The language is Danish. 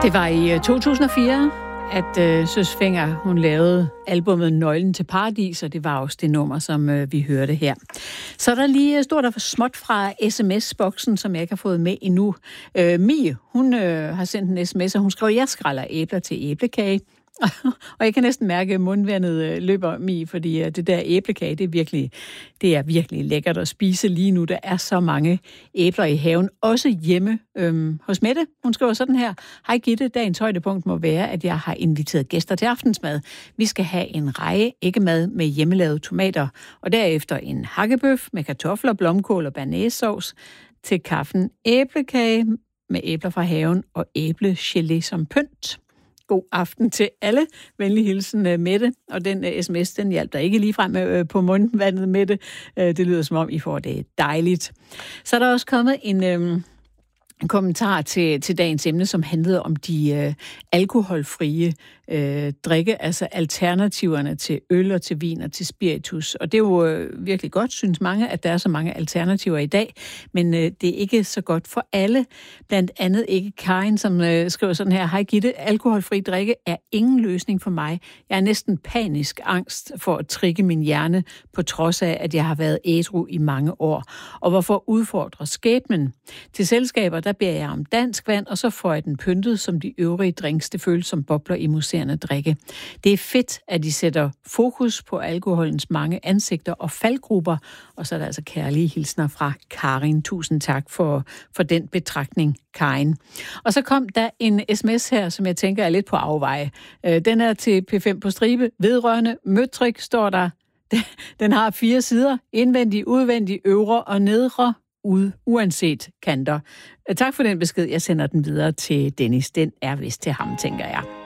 Det var i 2004, at Søs Fenger, hun lavede albumet Nøglen til Paradis, og det var også det nummer, som vi hørte her. Så er der lige stort og småt fra sms-boksen, som jeg ikke har fået med endnu. Mie, hun har sendt en sms, og hun skrev, jeg skræller æbler til æblekage. Og jeg kan næsten mærke, at mundvandet løber mig, fordi det der æblekage, det er virkelig lækkert at spise lige nu. Der er så mange æbler i haven, også hjemme hos Mette. Hun skriver sådan her: Hej Gitte, dagens højdepunkt må være, at jeg har inviteret gæster til aftensmad. Vi skal have en reje æggemad med hjemmelavede tomater, og derefter en hakkebøf med kartofler, blomkål og bearnaisesauce. Til kaffen æblekage med æbler fra haven og æblegelé som pynt. God aften til alle. Venlig hilsen, Mette. Og den sms, den hjalp der ikke ligefrem på mundvandet, Mette. Det lyder som om, I får det dejligt. Så er der også kommet en kommentar til dagens emne, som handlede om de alkoholfrie drikke, altså alternativerne til øl og til vin og til spiritus. Og det er jo virkelig godt, synes mange, at der er så mange alternativer i dag, men det er ikke så godt for alle. Blandt andet ikke Karin, som skriver sådan her: Hej Gitte, alkoholfri drikke er ingen løsning for mig. Jeg er næsten panisk angst for at trigge min hjerne, på trods af, at jeg har været ædru i mange år. Og hvorfor udfordre skæbnen? Til selskaber, der beder jeg om dansk vand, og så får jeg den pyntet som de øvrige drinks. Det føles som bobler i museerne drikke. Det er fedt, at de sætter fokus på alkoholens mange ansigter og faldgrupper, og så er der altså kærlige hilsner fra Karin. Tusind tak for den betragtning, Karin. Og så kom der en sms her, som jeg tænker er lidt på afveje. Den er til P5 på stribe. Vedrørende møtrik står der. Den har 4 sider. Indvendig, udvendig, øvre og nedre. Uanset kanter. Tak for den besked. Jeg sender den videre til Dennis. Den er vist til ham, tænker jeg.